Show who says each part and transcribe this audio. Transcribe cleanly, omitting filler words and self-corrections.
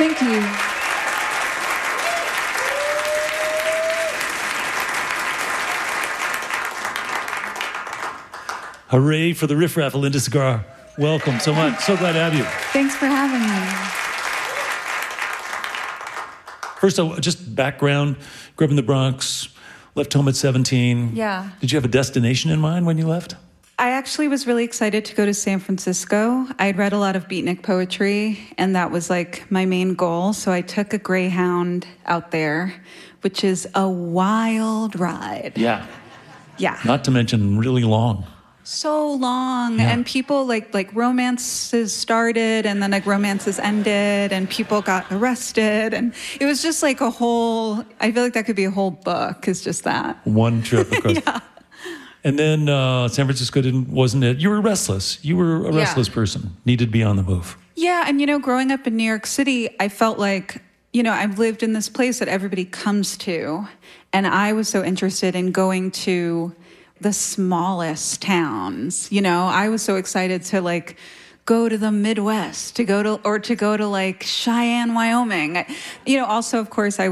Speaker 1: Thank you.
Speaker 2: Hooray for the riffraff, Linda Segar. Welcome so much. So glad to have you.
Speaker 1: Thanks for having me.
Speaker 2: First, just background, grew up in the Bronx, left home at 17.
Speaker 1: Yeah.
Speaker 2: Did you have a destination in mind when you left?
Speaker 1: I actually was really excited to go to San Francisco. I'd read a lot of beatnik poetry, and that was like my main goal. So I took a Greyhound out there, which is a wild ride.
Speaker 2: Yeah.
Speaker 1: Yeah.
Speaker 2: Not to mention really long.
Speaker 1: So long,
Speaker 2: Yeah.
Speaker 1: and people like romances started, and then like romances ended, and people got arrested, and it was just like a whole. I feel like that could be a whole book. Is just that
Speaker 2: One trip across.
Speaker 1: Yeah.
Speaker 2: And then San Francisco wasn't it? You were restless. You were a restless person. Needed to be on the move.
Speaker 1: Yeah, and growing up in New York City, I felt like I've lived in this place that everybody comes to, and I was so interested in going to the smallest towns. I was so excited to like go to the Midwest, to go to like Cheyenne, Wyoming. Also, of course, I